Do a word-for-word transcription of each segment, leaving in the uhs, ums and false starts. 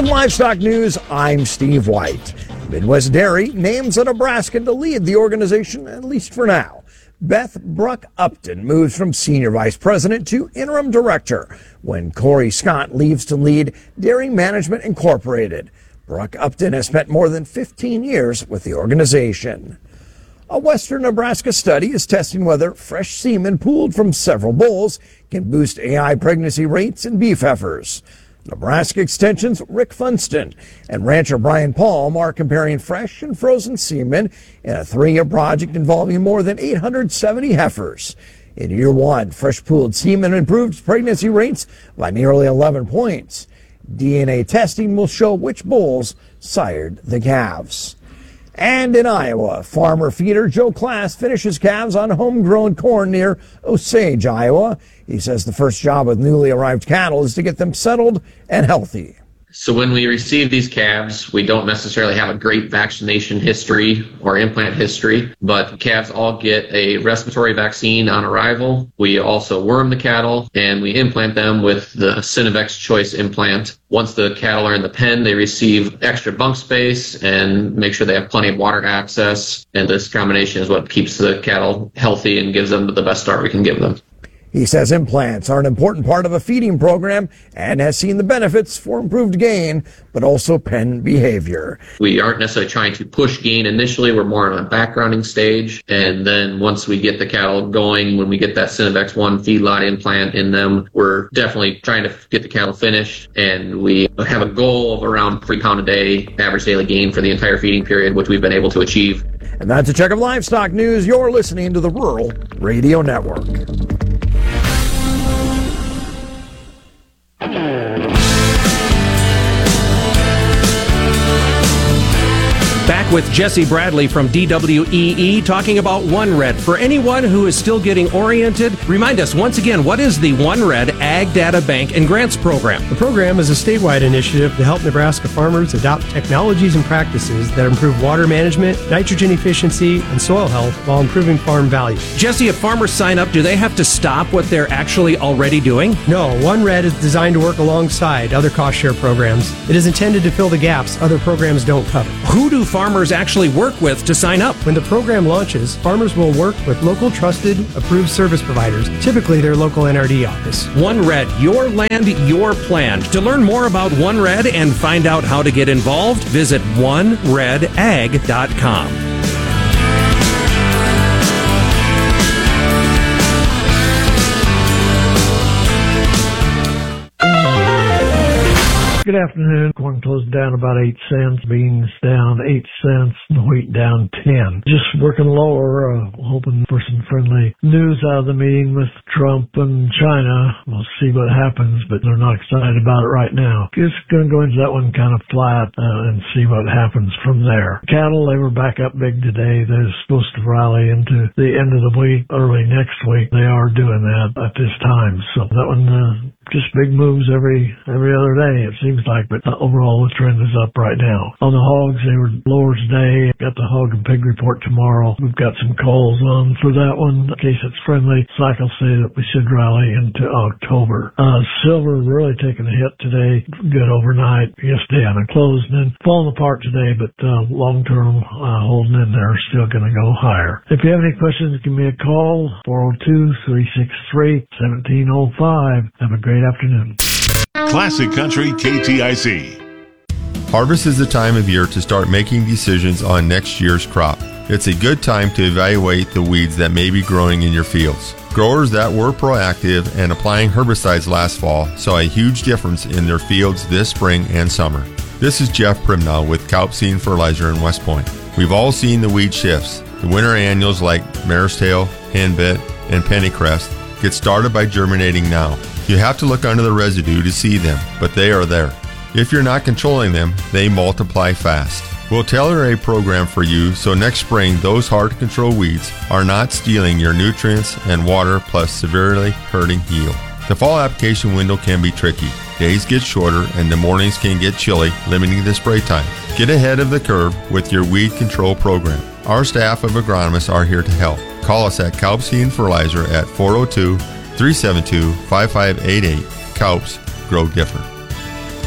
With Livestock News, I'm Steve White. Midwest Dairy names a Nebraskan to lead the organization, at least for now. Beth Bruck-Upton moves from senior vice president to interim director when Corey Scott leaves to lead Dairy Management Incorporated. Bruck-Upton has spent more than fifteen years with the organization. A western Nebraska study is testing whether fresh semen pooled from several bulls can boost A I pregnancy rates in beef heifers. Nebraska Extension's Rick Funston and rancher Brian Palm are comparing fresh and frozen semen in a three-year project involving more than eight hundred seventy heifers. In year one, fresh pooled semen improved pregnancy rates by nearly eleven points. D N A testing will show which bulls sired the calves. And in Iowa, farmer feeder Joe Class finishes calves on homegrown corn near Osage, Iowa. He says the first job with newly arrived cattle is to get them settled and healthy. So when we receive these calves, we don't necessarily have a great vaccination history or implant history, but calves all get a respiratory vaccine on arrival. We also worm the cattle, and we implant them with the Synovex Choice implant. Once the cattle are in the pen, they receive extra bunk space and make sure they have plenty of water access, and this combination is what keeps the cattle healthy and gives them the best start we can give them. He says implants are an important part of a feeding program and has seen the benefits for improved gain, but also pen behavior. We aren't necessarily trying to push gain initially. We're more on a backgrounding stage. And then once we get the cattle going, when we get that Synovex one feedlot implant in them, we're definitely trying to get the cattle finished. And we have a goal of around three pound a day average daily gain for the entire feeding period, which we've been able to achieve. And that's a check of livestock news. You're listening to the Rural Radio Network. Back with Jesse Bradley from D W E E talking about OneRed. For anyone who is still getting oriented, remind us once again, what is the OneRed Ag Data Bank and Grants Program? The program is a statewide initiative to help Nebraska farmers adopt technologies and practices that improve water management, nitrogen efficiency, and soil health while improving farm value. Jesse, if farmers sign up, do they have to stop what they're actually already doing? No, OneRed is designed to work alongside other cost share programs. It is intended to fill the gaps other programs don't cover. Who do farmers actually work with to sign up? When the program launches, farmers will work with local trusted, approved service providers, typically their local N R D office. OneRed, your land, your plan. To learn more about OneRed and find out how to get involved, visit one red ag dot com. Good afternoon. Corn closed down about eight cents, beans down eight cents, and wheat down ten. Just working lower, uh, hoping for some friendly news out of the meeting with Trump and China. We'll see what happens, but they're not excited about it right now. Just going to go into that one kind of flat uh, and see what happens from there. Cattle, they were back up big today. They're supposed to rally into the end of the week, early next week. They are doing that at this time. So that one, uh, just big moves every every other day, it seems like, but uh, overall the trend is up right now. On the hogs, they were lower today. Got the hog and pig report tomorrow. We've got some calls on for that one in case it's friendly. Cycle say that we should rally into October. Uh, silver really taking a hit today. Good overnight. Yesterday on a close and then falling apart today, but uh, long term uh, holding in there, still going to go higher. If you have any questions, give me a call, four oh two, three six three, one seven oh five. Have a great afternoon. Classic Country K T I C. Harvest is the time of year to start making decisions on next year's crop. It's a good time to evaluate the weeds that may be growing in your fields. Growers that were proactive and applying herbicides last fall saw a huge difference in their fields this spring and summer. This is Jeff Primnow with Kalp Seed Fertilizer in West Point. We've all seen the weed shifts. The winter annuals like Mare's Tail, Henbit, and Pennycrest get started by germinating now. You have to look under the residue to see them, but they are there. If you're not controlling them, they multiply fast. We'll tailor a program for you so next spring those hard-to-control weeds are not stealing your nutrients and water plus severely hurting yield. The fall application window can be tricky. Days get shorter and the mornings can get chilly, limiting the spray time. Get ahead of the curve with your weed control program. Our staff of agronomists are here to help. Call us at Kalp Seed Fertilizer at four oh two, three seven two, five five eight eight. Kalps, grow different.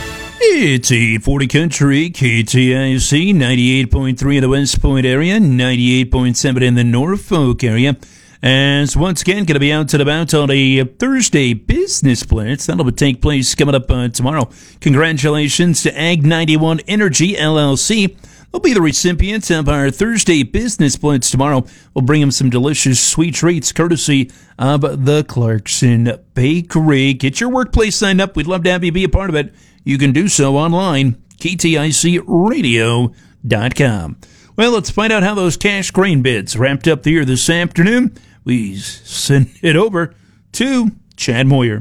It's eight forty Country, K T I C, ninety-eight point three in the West Point area, ninety-eight point seven in the Norfolk area. As once again, going to be out and about on a Thursday Business Blitz. That'll take place coming up uh, tomorrow. Congratulations to Ag ninety-one Energy, L L C. They'll be the recipients of our Thursday Business Blitz tomorrow. We'll bring them some delicious sweet treats courtesy of the Clarkson Bakery. Get your workplace signed up. We'd love to have you be a part of it. You can do so online, K T I C radio dot com. Well, let's find out how those cash grain bids wrapped up the year this afternoon. We send it over to Chad Moyer.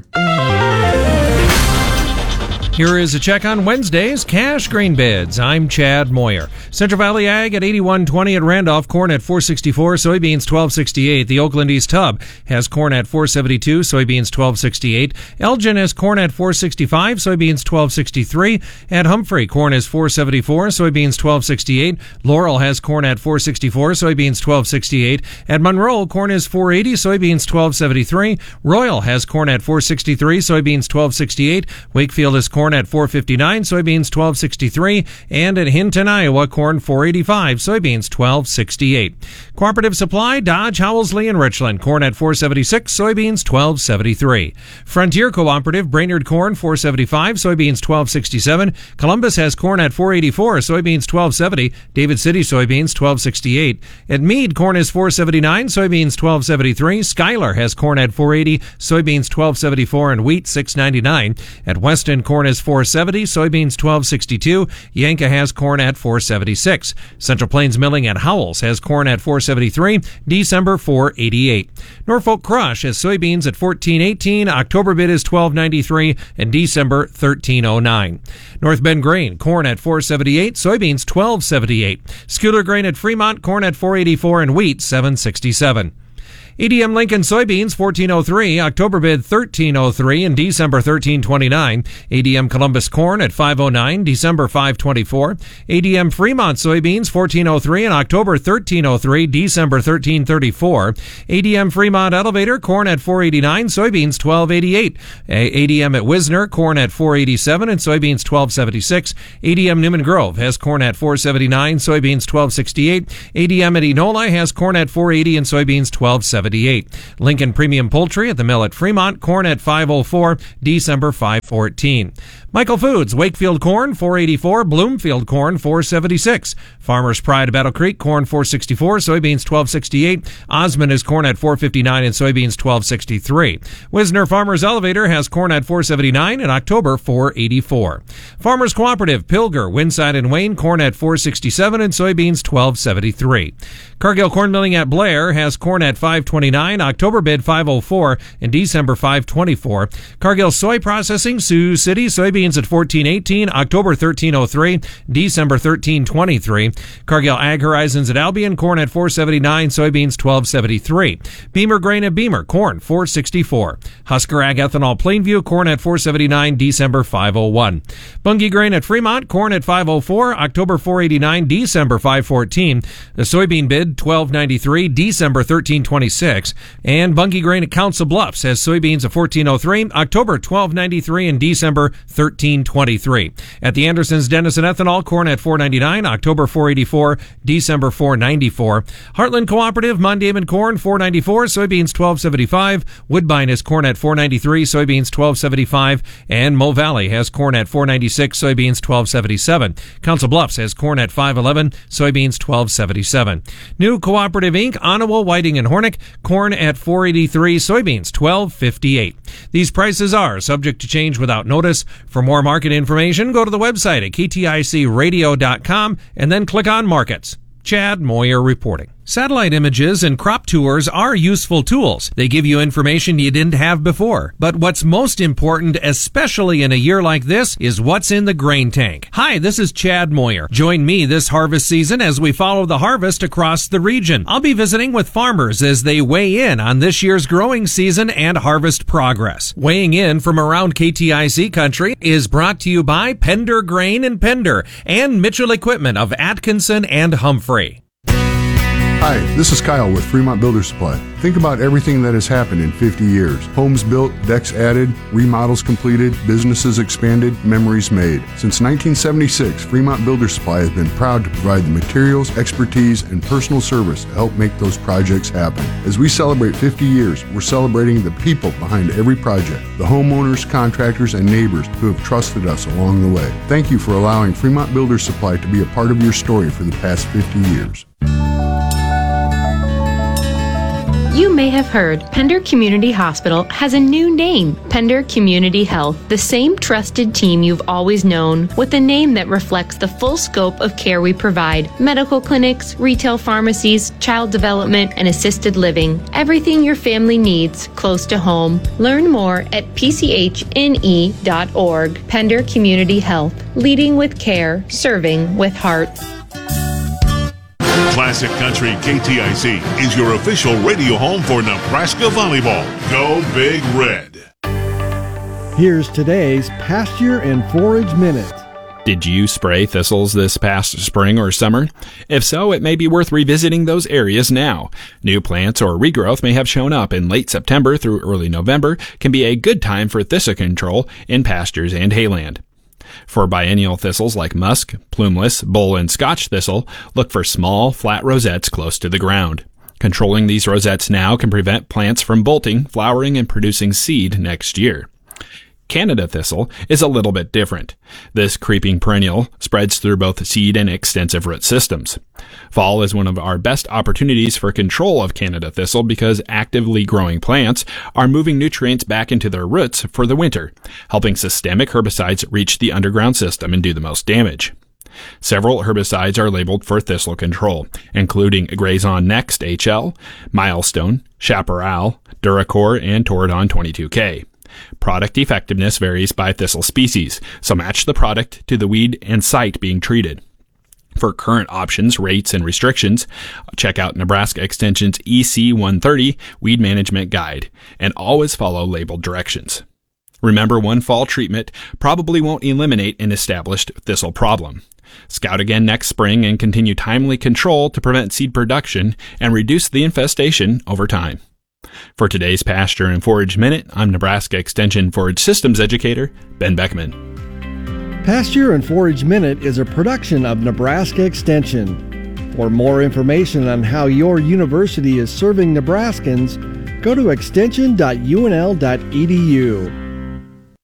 Here is a check on Wednesday's cash grain bids. I'm Chad Moyer. Central Valley Ag at eighty-one twenty at Randolph, corn at four sixty-four, soybeans twelve sixty-eight. The Oakland East Hub has corn at four seventy-two, soybeans twelve sixty-eight. Elgin has corn at four sixty-five, soybeans twelve sixty-three. At Humphrey, corn is four seventy-four, soybeans twelve sixty-eight. Laurel has corn at four sixty-four, soybeans twelve sixty-eight. At Monroe, corn is four eighty, soybeans twelve seventy-three. Royal has corn at four sixty-three, soybeans twelve sixty-eight. Wakefield is corn at four fifty-nine, soybeans twelve sixty-three, and at Hinton, Iowa, corn four eighty-five, soybeans twelve sixty-eight. Cooperative Supply, Dodge, Howelsley, and Richland, corn at four seventy-six, soybeans twelve seventy-three. Frontier Cooperative, Brainerd corn four seventy-five, soybeans twelve sixty-seven. Columbus has corn at four eighty-four, soybeans twelve seventy. David City soybeans twelve sixty-eight. At Meade, corn is four seventy-nine, soybeans twelve seventy-three. Schuyler has corn at four eighty, soybeans twelve seventy-four, and wheat six ninety-nine. At Weston, corn is four seventy, soybeans twelve sixty-two. Yanka has corn at four seventy-six. Central Plains Milling at Howells has corn at four seventy-three, December four eighty-eight. Norfolk Crush has soybeans at fourteen eighteen, October bid is twelve ninety-three, and December thirteen oh nine. North Bend Grain, corn at four seventy-eight, soybeans twelve seventy-eight. Schuyler Grain at Fremont, corn at four eighty-four, and wheat seven sixty-seven. E D M Lincoln soybeans fourteen oh three, October bid thirteen oh three, and December thirteen twenty-nine. A D M Columbus corn at five oh nine, December five twenty-four. A D M Fremont soybeans fourteen oh three, and October thirteen oh three, December thirteen thirty-four. A D M Fremont Elevator corn at four eighty-nine, soybeans twelve eighty-eight. A D M at Wisner corn at four eighty-seven, and soybeans twelve seventy-six. A D M Newman Grove has corn at four seventy-nine, soybeans twelve sixty-eight. A D M at Enola has corn at four eighty, and soybeans twelve seventy-eight. Lincoln Premium Poultry at the mill at Fremont, corn at five oh four, December five fourteen. Michael Foods, Wakefield corn four eighty-four, Bloomfield corn four seventy-six. Farmers Pride Battle Creek corn four sixty-four, soybeans twelve sixty-eight. Osmond is corn at four fifty-nine and soybeans twelve sixty-three. Wisner Farmers Elevator has corn at four seventy-nine and October four eighty-four. Farmers Cooperative Pilger, Winside and Wayne corn at four sixty-seven and soybeans twelve seventy-three. Cargill Corn Milling at Blair has corn at five twenty-nine, October bid five oh four, and December five twenty-four. Cargill Soy Processing, Sioux City, soybeans at fourteen eighteen, October thirteen oh three, December thirteen twenty-three. Cargill Ag Horizons at Albion, corn at four seventy-nine, soybeans twelve seventy-three. Beamer Grain at Beamer, corn four sixty-four. Husker Ag Ethanol Plainview, corn at four seventy-nine, December five oh one. Bunge Grain at Fremont, corn at five oh four, October four eighty-nine, December five fourteen. The soybean bid twelve ninety-three, December thirteen twenty-six. And Bunge Grain at Council Bluffs has soybeans at fourteen oh three, October twelve ninety-three, and December thirteen twenty-three. At the Andersons Denison Ethanol, corn at four ninety-nine, October four eighty-four, December four ninety-four. Heartland Cooperative, Mondayman corn four ninety-four, soybeans twelve seventy-five. Woodbine is corn at four ninety-three, soybeans twelve seventy-five. And Mo Valley has corn at four ninety-six, soybeans twelve seventy-seven. Council Bluffs has corn at five eleven, soybeans twelve seventy-seven. New Cooperative Incorporated. Ottawa, Whiting, and Hornick, corn at four eighty-three, soybeans twelve fifty-eight. These prices are subject to change without notice. For more market information, go to the website at K T I C radio dot com and then click on Markets. Chad Moyer reporting. Satellite images and crop tours are useful tools. They give you information you didn't have before. But what's most important, especially in a year like this, is what's in the grain tank. Hi, this is Chad Moyer. Join me this harvest season as we follow the harvest across the region. I'll be visiting with farmers as they weigh in on this year's growing season and harvest progress. Weighing in from around K T I C country is brought to you by Pender Grain and Pender and Mitchell Equipment of Atkinson and Humphrey. Hi, this is Kyle with Fremont Builder Supply. Think about everything that has happened in fifty years. Homes built, decks added, remodels completed, businesses expanded, memories made. Since nineteen seventy-six, Fremont Builder Supply has been proud to provide the materials, expertise, and personal service to help make those projects happen. As we celebrate fifty years, we're celebrating the people behind every project, the homeowners, contractors, and neighbors who have trusted us along the way. Thank you for allowing Fremont Builder Supply to be a part of your story for the past fifty years. You may have heard Pender Community Hospital has a new name, Pender Community Health, the same trusted team you've always known, with a name that reflects the full scope of care we provide: medical clinics, retail pharmacies, child development, and assisted living. Everything your family needs close to home. Learn more at p c h n e dot org. Pender Community Health, leading with care, serving with heart. Classic Country K T I C is your official radio home for Nebraska volleyball. Go Big Red. Here's today's Pasture and Forage Minute. Did you spray thistles this past spring or summer? If so, it may be worth revisiting those areas now. New plants or regrowth may have shown up in late September through early November. Can be a good time for thistle control in pastures and hayland. For biennial thistles like musk, plumeless, bull, and Scotch thistle, look for small, flat rosettes close to the ground. Controlling these rosettes now can prevent plants from bolting, flowering, and producing seed next year. Canada thistle is a little bit different. This creeping perennial spreads through both seed and extensive root systems. Fall is one of our best opportunities for control of Canada thistle because actively growing plants are moving nutrients back into their roots for the winter, helping systemic herbicides reach the underground system and do the most damage. Several herbicides are labeled for thistle control, including Grazon Next H L, Milestone, Chaparral, Duracor, and Toradon twenty-two K. Product effectiveness varies by thistle species, so match the product to the weed and site being treated. For current options, rates, and restrictions, check out Nebraska Extension's E C one thirty Weed Management Guide, and always follow labeled directions. Remember, one fall treatment probably won't eliminate an established thistle problem. Scout again next spring and continue timely control to prevent seed production and reduce the infestation over time. For today's Pasture and Forage Minute, I'm Nebraska Extension Forage Systems Educator, Ben Beckman. Pasture and Forage Minute is a production of Nebraska Extension. For more information on how your university is serving Nebraskans, go to extension dot u n l dot e d u.